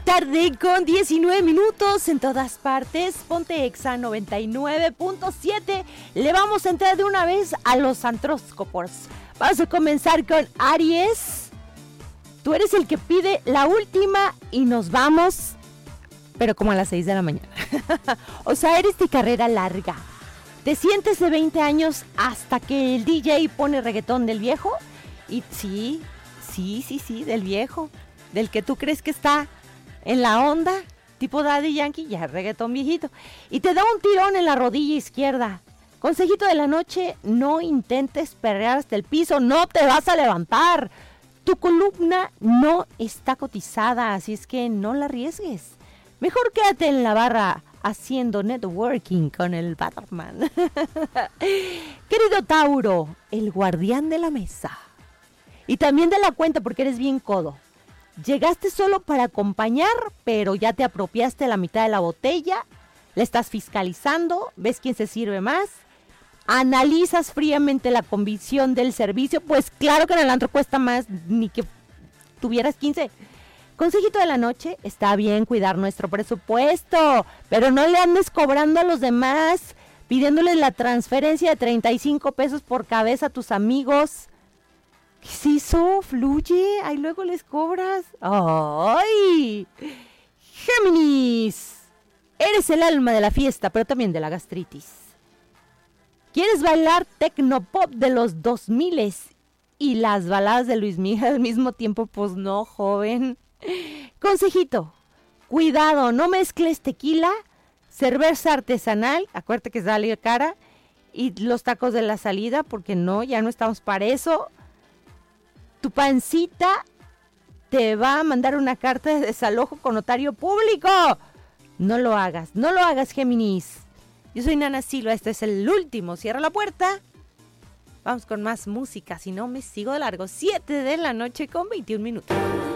tarde con 19 minutos en todas partes. Ponte Exa 99.7. Le vamos a entrar de una vez a los antróscopos. Vamos a comenzar con Aries. Tú eres el que pide la última y nos vamos, pero como a las 6 de la mañana. O sea, eres de carrera larga. Te sientes de 20 años hasta que el DJ pone reggaetón del viejo. Y sí, del viejo. Del que tú crees que está en la onda, tipo Daddy Yankee, ya reggaetón viejito. Y te da un tirón en la rodilla izquierda. Consejito de la noche, no intentes perrear hasta el piso, no te vas a levantar. Tu columna no está cotizada, así es que no la arriesgues. Mejor quédate en la barra haciendo networking con el Batman. Querido Tauro, el guardián de la mesa. Y también de la cuenta porque eres bien codo. Llegaste solo para acompañar, pero ya te apropiaste la mitad de la botella, la estás fiscalizando, ves quién se sirve más, analizas fríamente la convicción del servicio, pues claro que en el antro cuesta más, ni que tuvieras 15. Consejito de la noche, está bien cuidar nuestro presupuesto, pero no le andes cobrando a los demás, pidiéndoles la transferencia de 35 pesos por cabeza a tus amigos. ¿Qué es eso? Fluye, ahí luego les cobras. ¡Ay! Géminis, eres el alma de la fiesta, pero también de la gastritis. ¿Quieres bailar tecnopop de los 2000 y las baladas de Luis Miguel al mismo tiempo? Pues no, joven. Consejito, cuidado, no mezcles tequila, cerveza artesanal, acuérdate que sale cara, y los tacos de la salida, porque no, ya no estamos para eso. Tu pancita te va a mandar una carta de desalojo con notario público. No lo hagas, Géminis. Yo soy Nana Silva, este es el último. Cierra la puerta. Vamos con más música, si no me sigo de largo. 7 de la noche con 21 minutos.